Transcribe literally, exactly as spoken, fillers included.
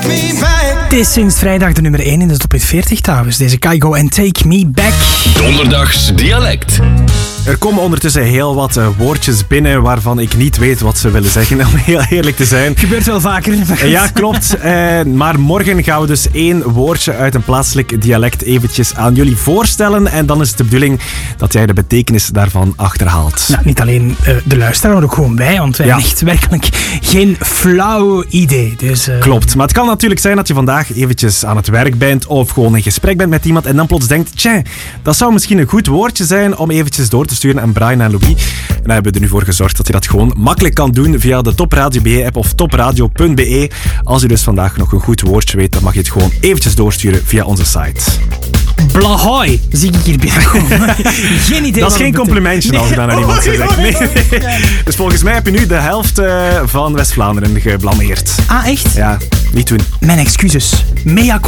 Het is sinds vrijdag de nummer één in de top veertig trouwens. Deze Kygo en Take Me Back. Donderdags dialect. Er komen ondertussen heel wat uh, woordjes binnen waarvan ik niet weet wat ze willen zeggen, om heel eerlijk te zijn. Gebeurt wel vaker. Uh, ja, klopt. Uh, maar morgen gaan we dus één woordje uit een plaatselijk dialect eventjes aan jullie voorstellen. En dan is het de bedoeling dat jij de betekenis daarvan achterhaalt. Nou, niet alleen uh, de luisteraar, maar ook gewoon wij. Want wij ja. hebben echt werkelijk geen flauw idee. Dus, uh... Klopt. Maar het kan natuurlijk zijn dat je vandaag eventjes aan het werk bent of gewoon in gesprek bent met iemand en dan plots denkt, tja, dat zou misschien een goed woordje zijn om eventjes door te sturen aan Brian en Louis. En daar hebben we er nu voor gezorgd dat je dat gewoon makkelijk kan doen via de Top Radio B E app of topradio punt b e. Als je dus vandaag nog een goed woordje weet, dan mag je het gewoon eventjes doorsturen via onze site. Blahoy, zie ik hier binnenkomen. Geen idee. Dat is geen complimentje nee. als ik dan aan iemand zou zeggen. Nee, nee. Dus volgens mij heb je nu de helft uh, van West-Vlaanderen geblameerd. Ah, echt? Ja, niet doen. Mijn excuses. Mea